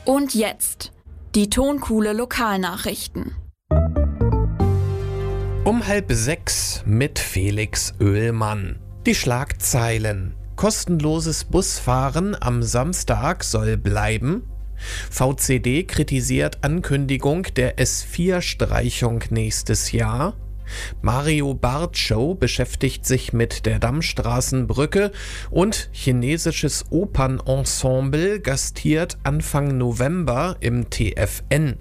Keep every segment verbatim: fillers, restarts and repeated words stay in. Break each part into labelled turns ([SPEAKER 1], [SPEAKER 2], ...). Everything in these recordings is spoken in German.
[SPEAKER 1] Und jetzt die Tonkuhle Lokalnachrichten.
[SPEAKER 2] Um halb sechs mit Felix Oehlmann. Die Schlagzeilen. Kostenloses Busfahren am Samstag soll bleiben. V C D kritisiert Ankündigung der S vier Streichung nächstes Jahr. Mario Barth Show beschäftigt sich mit der Dammstraßenbrücke und chinesisches Opernensemble gastiert Anfang November im T F N.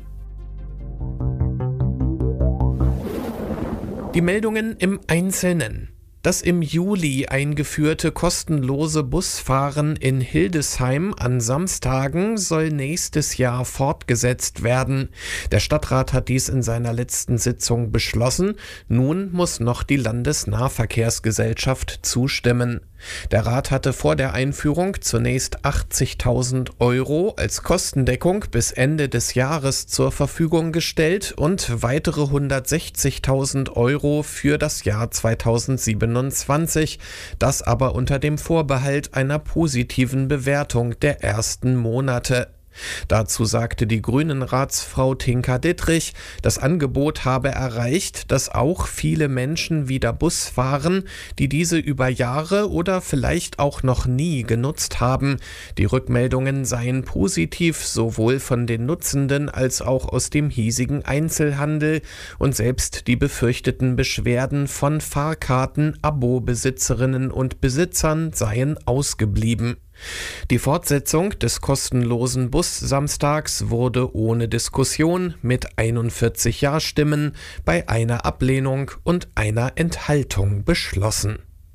[SPEAKER 2] Die Meldungen im Einzelnen. Das im Juli eingeführte kostenlose Busfahren in Hildesheim an Samstagen soll nächstes Jahr fortgesetzt werden. Der Stadtrat hat dies in seiner letzten Sitzung beschlossen. Nun muss noch die Landesnahverkehrsgesellschaft zustimmen. Der Rat hatte vor der Einführung zunächst achtzigtausend Euro als Kostendeckung bis Ende des Jahres zur Verfügung gestellt und weitere hundertsechzigtausend Euro für das Jahr zweitausendsiebenundzwanzig, das aber unter dem Vorbehalt einer positiven Bewertung der ersten Monate. Dazu sagte die Grünen-Ratsfrau Tinka Dittrich, das Angebot habe erreicht, dass auch viele Menschen wieder Bus fahren, die diese über Jahre oder vielleicht auch noch nie genutzt haben. Die Rückmeldungen seien positiv, sowohl von den Nutzenden als auch aus dem hiesigen Einzelhandel, und selbst die befürchteten Beschwerden von Fahrkarten-Abo-Besitzerinnen und Besitzern seien ausgeblieben. Die Fortsetzung des kostenlosen Bus-Samstags wurde ohne Diskussion mit einundvierzig Ja-Stimmen bei einer Ablehnung und einer Enthaltung beschlossen.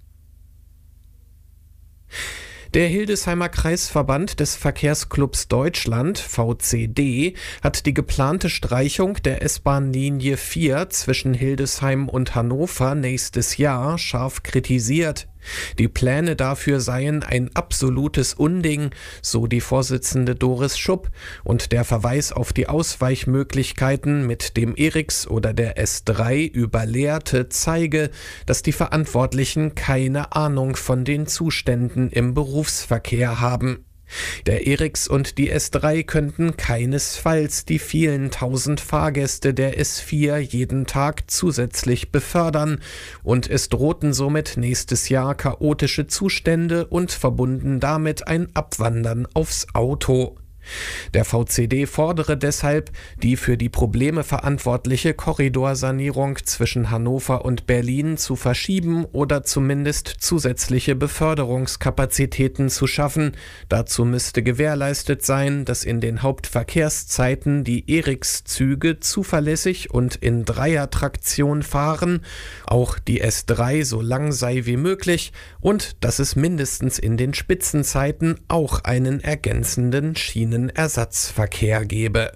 [SPEAKER 2] Der Hildesheimer Kreisverband des Verkehrsclubs Deutschland, V C D, hat die geplante Streichung der S-Bahn-Linie vier zwischen Hildesheim und Hannover nächstes Jahr scharf kritisiert. Die Pläne dafür seien ein absolutes Unding, so die Vorsitzende Doris Schupp, und der Verweis auf die Ausweichmöglichkeiten mit dem Eriks oder der S drei über Lehrte zeige, dass die Verantwortlichen keine Ahnung von den Zuständen im Berufsverkehr haben. Der Eriks und die S drei könnten keinesfalls die vielen tausend Fahrgäste der S vier jeden Tag zusätzlich befördern, und es drohten somit nächstes Jahr chaotische Zustände und verbunden damit ein Abwandern aufs Auto. Der V C D fordere deshalb, die für die Probleme verantwortliche Korridorsanierung zwischen Hannover und Berlin zu verschieben oder zumindest zusätzliche Beförderungskapazitäten zu schaffen. Dazu müsste gewährleistet sein, dass in den Hauptverkehrszeiten die Eriks-Züge zuverlässig und in Dreiertraktion fahren, auch die S drei so lang sei wie möglich, und dass es mindestens in den Spitzenzeiten auch einen ergänzenden Schienen Ersatzverkehr gebe.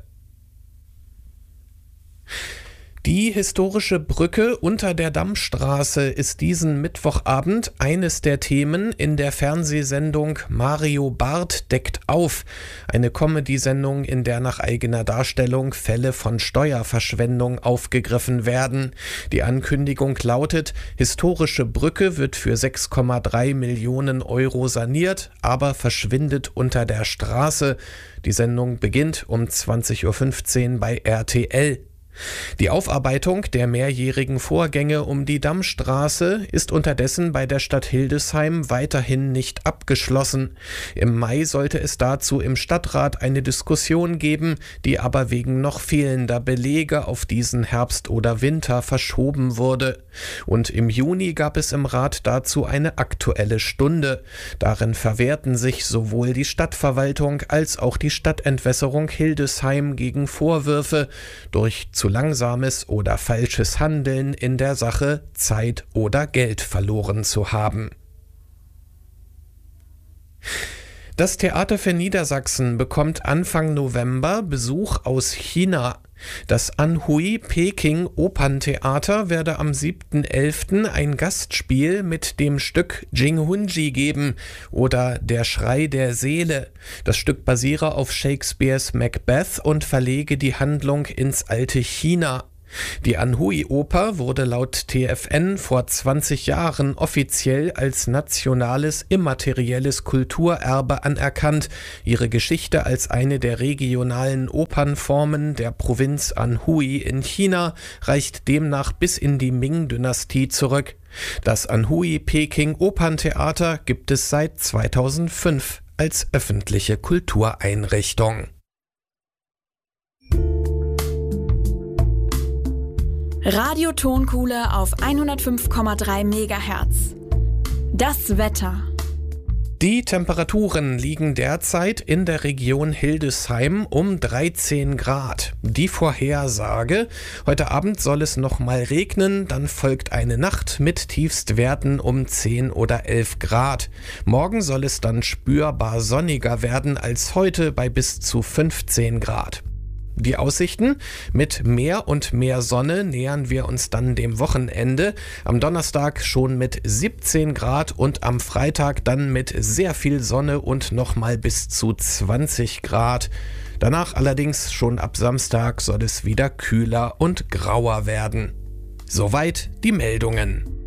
[SPEAKER 2] Die historische Brücke unter der Dammstraße ist diesen Mittwochabend eines der Themen in der Fernsehsendung Mario Barth deckt auf, eine Comedy-Sendung, in der nach eigener Darstellung Fälle von Steuerverschwendung aufgegriffen werden. Die Ankündigung lautet: Historische Brücke wird für sechs Komma drei Millionen Euro saniert, aber verschwindet unter der Straße. Die Sendung beginnt um zwanzig Uhr fünfzehn bei R T L. Die Aufarbeitung der mehrjährigen Vorgänge um die Dammstraße ist unterdessen bei der Stadt Hildesheim weiterhin nicht abgeschlossen. Im Mai sollte es dazu im Stadtrat eine Diskussion geben, die aber wegen noch fehlender Belege auf diesen Herbst oder Winter verschoben wurde. Und im Juni gab es im Rat dazu eine aktuelle Stunde. Darin verwehrten sich sowohl die Stadtverwaltung als auch die Stadtentwässerung Hildesheim gegen Vorwürfe, durch zu langsames oder falsches Handeln in der Sache Zeit oder Geld verloren zu haben. Das Theater für Niedersachsen bekommt Anfang November Besuch aus China. Das Anhui Peking Operntheater werde am siebten elften ein Gastspiel mit dem Stück Jinghunji geben oder Der Schrei der Seele. Das Stück basiere auf Shakespeares Macbeth und verlege die Handlung ins alte China. Die Anhui-Oper wurde laut T F N vor zwanzig Jahren offiziell als nationales immaterielles Kulturerbe anerkannt. Ihre Geschichte als eine der regionalen Opernformen der Provinz Anhui in China reicht demnach bis in die Ming-Dynastie zurück. Das Anhui-Peking-Operntheater gibt es seit zweitausendfünf als öffentliche Kultureinrichtung.
[SPEAKER 1] Radio Tonkuhle auf hundertfünf Komma drei Megahertz. Das Wetter.
[SPEAKER 2] Die Temperaturen liegen derzeit in der Region Hildesheim um dreizehn Grad. Die Vorhersage: Heute Abend soll es noch mal regnen, dann folgt eine Nacht mit Tiefstwerten um zehn oder elf Grad. Morgen soll es dann spürbar sonniger werden als heute bei bis zu fünfzehn Grad. Die Aussichten: Mit mehr und mehr Sonne nähern wir uns dann dem Wochenende. Am Donnerstag schon mit siebzehn Grad und am Freitag dann mit sehr viel Sonne und nochmal bis zu zwanzig Grad. Danach allerdings schon ab Samstag soll es wieder kühler und grauer werden. Soweit die Meldungen.